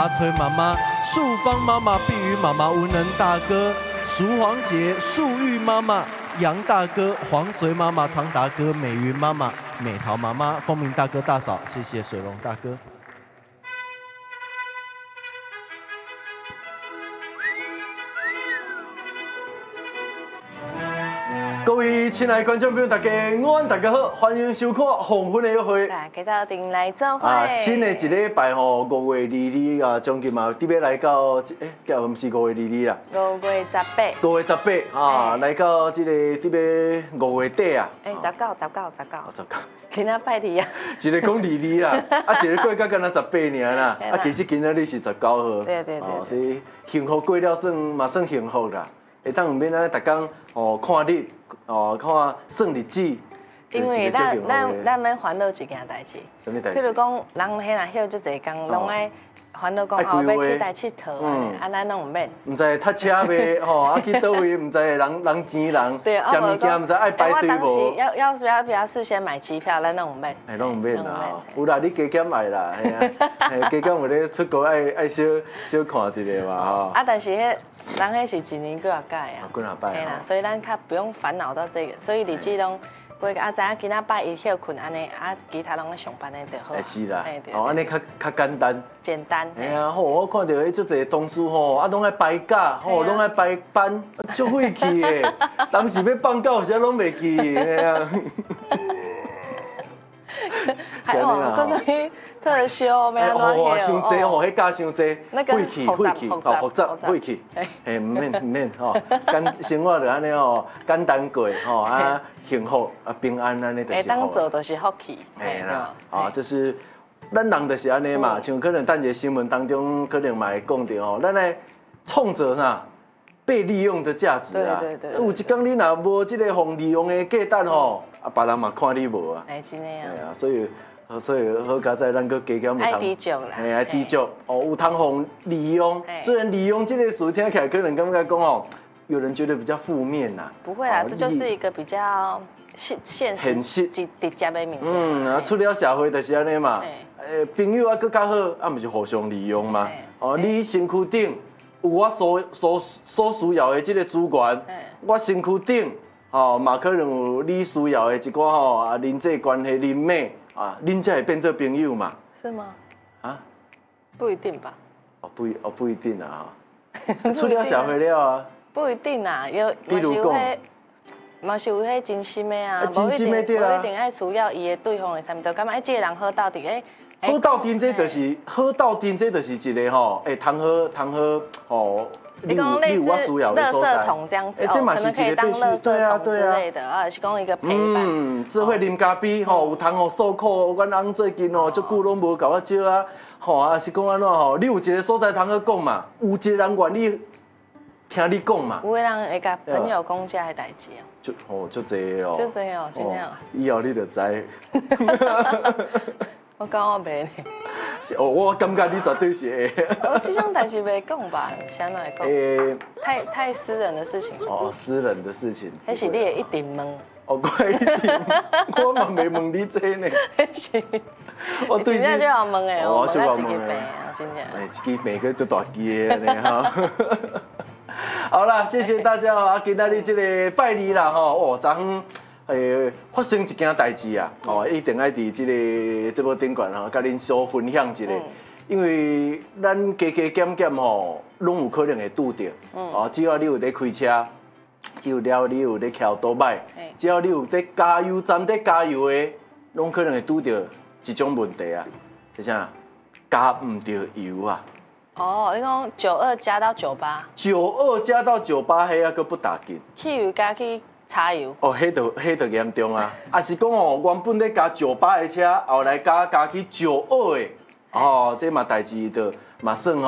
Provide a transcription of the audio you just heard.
阿翠妈妈、树芳妈妈、碧宇妈妈、文能大哥、淑黄姐、树玉妈妈、杨大哥、黄随妈妈、常达哥、美云妈妈、美桃妈妈、风明大哥大嫂，谢谢水龙大哥。各位亲爱的观众朋友，大家午安，大家好，欢迎收看黄昏的约会。 大家到顶来做伙。 新的一礼拜吼，5月22啊，将近嘛，准备来到叫唔是5月22啦 5月18。 5月18啊，来到这个准备5月底啊。 19。今仔拜日啊。 一个讲22啦，啊，一个过到敢若18尔啦，啊，其实今仔日是19号。 对。 哦，这幸福过了嘛算幸福啦。会当唔免安尼，逐工哦看日，哦看算日子。 因为咱要烦恼一件代志。 什么代志？ 譬如讲，人迄若休足侪工，拢爱烦恼讲哦要去台佚佗啊，咱拢唔免。 唔知搭车袂吼，啊去倒位唔知人钱人，食物件唔知爱排队无。 要不要事先买机票？咱拢唔免。 哎，拢唔免啦，有啦，你加减爱啦，系啊，加减有咧出国爱小看一下嘛吼。 啊，但是迄人迄是一年几啊届啊？ 几啊摆嘿啦，所以咱较不用烦恼到这个，所以日子拢。啊，知影今仔拜一休困安尼，啊，其他拢咧上班的就好。 是啦，哦，安尼较简单。 简单。 哎呀，吼，我看到迄足侪同事吼，啊，拢爱排假，吼，拢爱排班，足晦气的。当时要放假有时拢袂记，哎呀。 还有，搁什么特休，要安怎哦，伤济，吼，迄假伤济，晦气，复杂，晦气。嘿，唔免吼，生活就安尼吼，简单过吼啊。幸福啊，平安安尼就是好。 当做就是福气。 嘿啦，啊，就是咱人就是安尼嘛，像可能等一个新闻当中可能嘛会讲到吼，咱来创造啥被利用的价值啊。 对。 有一天你若无这个互利用的价值吼，啊，别人嘛看你无啊。 哎，真的啊。 哎呀，所以好佳在咱搁加减爱知足啦。 哎，爱知足哦，有通互利用。虽然利用这个词听起来可能感觉讲哦。有人觉得比较负面呐， 不会啦，这就是一个比较现实、直接的物件。 啊，出了社会就是安尼嘛，朋友啊，搁较好，啊，毋是互相利用嘛。哦，你身躯顶有我所需要的这个资源，我身躯顶哦，嘛可能有你需要的一寡吼啊人际关系、人脉啊，恁才会变做朋友嘛。 是吗？ 啊？ 不一定吧。 不一定啊。出了社会了啊。 不一定啊，嘛是有迄真心的啊， 真心的对啊， 无一定爱需要伊的对方的啥物，就感觉这个人好到底好到底这就是好到底这就是一个吼，通好吼。 你讲类似垃圾桶这样子，可能可以当垃圾桶之类的，啊，是讲一个陪伴。 做伙啉咖啡吼，有通互诉苦。阮翁最近吼，足久拢无甲我招啊，吼，啊是讲安怎吼？你有一个所在通好讲嘛，有一个人愿意。听你讲嘛， 有个人会甲朋友讲这个代志哦，足济哦， 足济哦，真的哦。 以后你就知。 我讲我袂呢。 哦，我感觉你绝对是会。 我这种代志袂讲吧，谁哪会讲？太私人的事情。 哦，私人的事情。 那是你的一定问。 哦，我一定，我嘛袂问你这呢。 是。我真正就要问诶，我问一支病啊，真正。 哎，一支病个足大支的呢哈。好啦，谢谢大家啊！今仔日这个拜日啦吼，哦，昨昏发生一件代志啊，哦，一定爱伫这个节目顶悬吼，甲恁小分享一下，因为咱加减吼，拢有可能会拄着，哦，只要你有在开车，只要你有在骑倒摆，只要你有在加油站在加油的，拢可能会拄着一种问题啊，是啥？加唔到油啊！ 哦，你讲92加到98，92 加到98，迄啊佫不打紧。 汽油加去柴油。 哦，迄就严重啊！啊是讲哦，原本咧加98的车，后来加去92的，哦，这嘛代志就嘛算